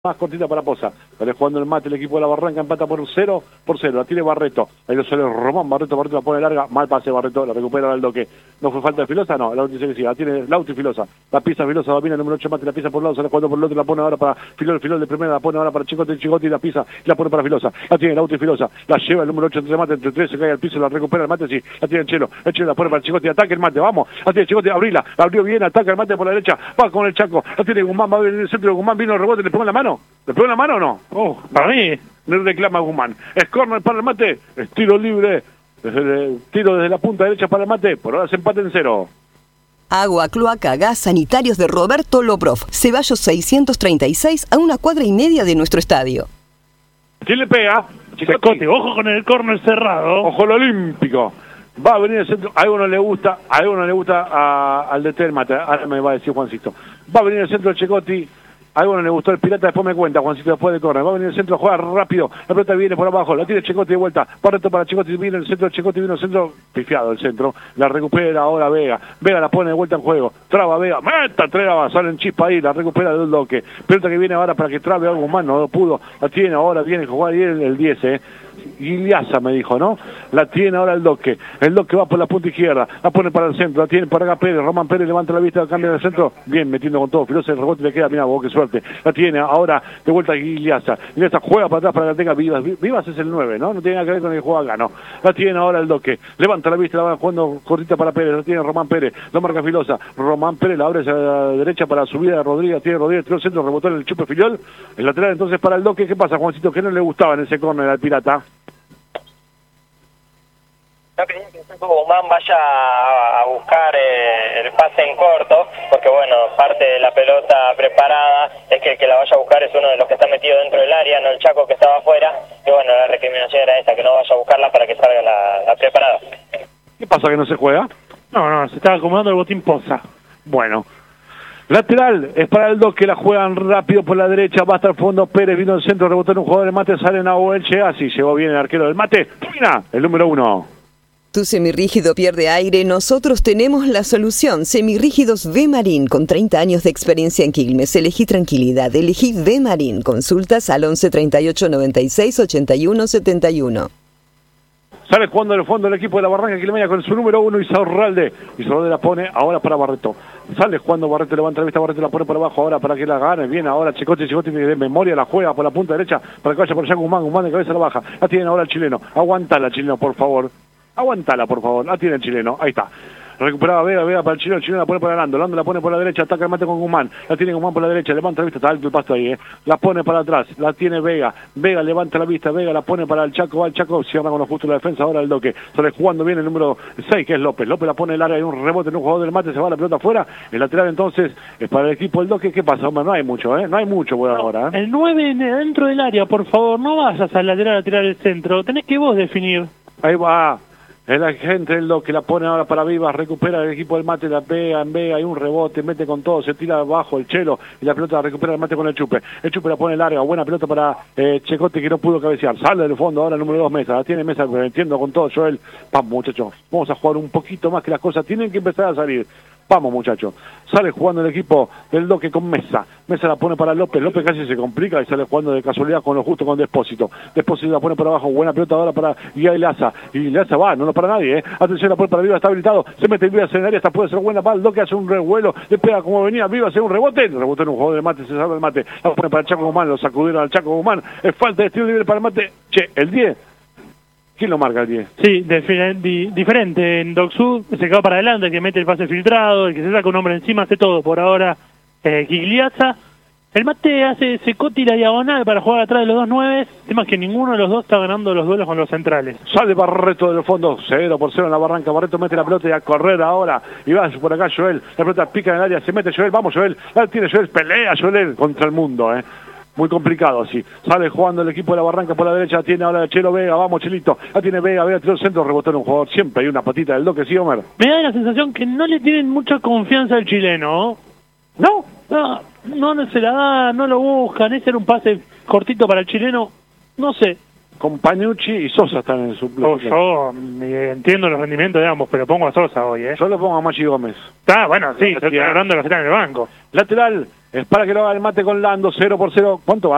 Más cortita para Poza. Sale jugando el mate el equipo de la Barranca, empata por 0-0. La tiene Barreto. Ahí lo sale Román. Barreto la pone larga. Mal pase Barreto. La recupera Aldo que no fue falta de Filosa. No, Lauti dice que sí. La tiene Lauti Filosa. La pisa Filosa. Domina el número 8 mate. La pisa por un lado. Sale jugando por el otro. La pone ahora para Filol de primera. La pone ahora para Chicote y la pisa. Y la pone para Filosa. La tiene Lauti Filosa. La lleva el número 8 entre mate. Entre 3 se cae al piso. La recupera el mate. Sí. La tiene el Chelo. El Chelo la pone para Chicote. Ataque el mate. Vamos. La tiene Chicote. Abrila. La abrió bien. Ataca el mate por la derecha. Va con el Chaco. La tiene Guzmán. Va a venir el centro. Guzmán vino el rebote. ¿Le pegó en la mano? ¿Le pegó en la mano o no? Para mí. Le reclama Guzmán. Es córner para el mate. Es tiro libre. Tiro desde la punta derecha para el mate. Por ahora se empate en 0. Agua, cloaca, gas, sanitarios de Roberto Lobrov. Ceballos 636 a 1,5 cuadras de nuestro estadio. ¿Quién le pega? Chicote, ojo con el córner cerrado. Ojo el olímpico. Va a venir el centro. A alguno le gusta al DT del mate. Ahora me va a decir Juancito. Va a venir el centro de Chicote. A alguno le gustó el Pirata, después me cuenta, Juancito, después de correr. Va a venir el centro, juega rápido, la pelota viene por abajo, la tiene Chicote de vuelta, Barreto para Chicote, viene el centro, Chicote viene el centro, pifiado el centro, la recupera ahora Vega la pone de vuelta en juego, traba Vega, traba, sale en chispa ahí, la recupera del bloque, pelota que viene ahora para que trabe algo más, no pudo, la tiene ahora, viene a jugar ahí el 10, Iliasa me dijo, ¿no? La tiene ahora el Doque va por la punta izquierda, la pone para el centro, la tiene para acá Pérez, Román Pérez levanta la vista, cambia del centro, bien, metiendo con todo, Filosa el rebote le queda, mira vos, qué suerte, la tiene ahora de vuelta Iliasa juega para atrás para que tenga Vivas es el 9, ¿no? No tiene nada que ver con el que juega acá, no, la tiene ahora el Doque, levanta la vista, la va jugando cortita para Pérez, la tiene Román Pérez, lo marca Filosa, Román Pérez la abre hacia la derecha para la subida de Rodríguez, tiró el centro, rebotó en el chupe Filiol, el lateral entonces para el Doque, ¿qué pasa Juancito? ¿Qué no le gustaba en ese córner al Pirata? No quería que Guzmán vaya a buscar el pase en corto, porque bueno, parte de la pelota preparada es que el que la vaya a buscar es uno de los que está metido dentro del área, no el Chaco que estaba afuera, y bueno, la recriminación era esa, que no vaya a buscarla para que salga la preparada. ¿Qué pasa que no se juega? No, se estaba acomodando el botín Poza. Bueno. Lateral, es para el 2 que la juegan rápido por la derecha, va hasta el fondo Pérez, vino al centro, rebotó en un jugador del mate, sale Nahuel Cheasi, llegó bien el arquero del mate, termina el número 1. Tu semirrígido pierde aire, nosotros tenemos la solución. Semirrígidos V-Marín, con 30 años de experiencia en Quilmes. Elegí tranquilidad, elegí V-Marín. Consultas al 11 38 96 81 71. Sale jugando en el fondo el equipo de la Barranca Quilmeña con su número 1, Isaurralde. Isaurralde la pone ahora para Barreto. Sale jugando Barreto, levanta la vista, Barreto la pone por abajo ahora para que la gane. Viene ahora Chicote de memoria la juega por la punta derecha para que vaya por allá Guzmán de cabeza la baja. La tiene ahora el chileno. Aguantala, chileno, por favor. La tiene el chileno. Ahí está. Recuperaba Vega para el chileno la pone para Lando la pone por la derecha, ataca el mate con Guzmán, la tiene Guzmán por la derecha, levanta la vista, está alto el pasto ahí, la pone para atrás, la tiene Vega levanta la vista, la pone para el Chaco, cierra con lo justo la defensa, ahora el Doque, sale jugando bien el número 6 que es López la pone en el área, hay un rebote en un jugador del mate, se va la pelota afuera, el lateral entonces es para el equipo del Doque. ¿Qué pasa, hombre? No hay mucho por ahora. El 9 dentro del área, por favor, no vayas al lateral a tirar el centro, tenés que vos definir. Ahí va. El agente es lo que la pone ahora para Vivas, recupera el equipo del mate, la pega en Vega, hay un rebote, mete con todo, se tira abajo el Chelo y la pelota la recupera el mate con el Chupe la pone larga, buena pelota para Chicote que no pudo cabecear, sale del fondo ahora el número 2 Mesa, la tiene Mesa, entiendo con todo Joel, vamos muchachos, vamos a jugar un poquito más que las cosas tienen que empezar a salir. Vamos muchachos, sale jugando el equipo del Doque con Mesa la pone para López casi se complica y sale jugando de casualidad con lo justo con Despósito la pone por abajo, buena pelota ahora para Iliasa va, no para nadie, atención la pone para Vivas, está habilitado, se mete Vivas en el área, esta puede ser buena para el Doque, hace un revuelo, le pega como venía Vivas, hace un rebote en un jugador de mate, se salva el mate, la pone para el Chaco Guzmán, lo sacudieron al Chaco Guzmán, es falta de estilo libre para el mate, el 10. ¿Quién lo marca el 10? Sí, diferente. En Doc Sud se queda para adelante, el que mete el pase filtrado, el que se saca un hombre encima, hace todo. Por ahora, Gigliazza. El mate se tira diagonal para jugar atrás de los 2 9. Temas que ninguno de los dos está ganando los duelos con los centrales. Sale Barreto del fondo, 0-0 en la Barranca. Barreto mete la pelota y a correr ahora. Y va por acá Joel. La pelota pica en el área, se mete Joel. Vamos Joel. La tiene Joel, pelea Joel contra el mundo, Muy complicado así. Sale jugando el equipo de la Barranca por la derecha. Tiene ahora el Chelo Vega. Vamos, Chelito. La tiene Vega tiró el centro. Rebotó en un jugador. Siempre hay una patita del Doque, ¿sí, Homer? Me da la sensación que no le tienen mucha confianza al chileno. ¿No? No se la da, no lo buscan. Ese era un pase cortito para el chileno. No sé. Con Pañucci y Sosa están en su bloque. Yo entiendo los rendimientos de ambos, pero pongo a Sosa hoy, Yo lo pongo a Maggi Gómez. Bueno, sí, estoy hablando de los que están en el banco. Lateral, es para que lo haga el mate con Lando, 0-0. ¿Cuánto va?